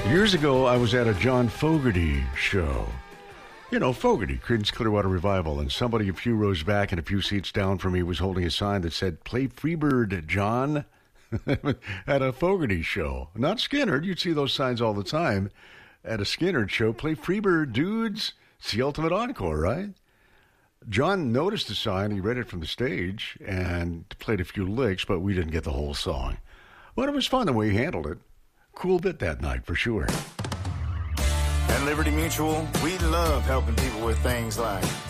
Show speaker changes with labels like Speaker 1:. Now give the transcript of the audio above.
Speaker 1: Years ago, I was at a John Fogerty show. You know, Fogerty, Creedence Clearwater Revival, and somebody a few rows back and a few seats down from me was holding a sign that said, "Play Freebird, John," at a Fogerty show. Not Skinner. You'd see those signs all the time. At a Skinner show, "Play Freebird, dudes." It's the ultimate encore, right? John noticed the sign. He read it from the stage and played a few licks, but we didn't get the whole song. But it was fun the way he handled it. Cool bit that night, for sure.
Speaker 2: At Liberty Mutual, we love helping people with things like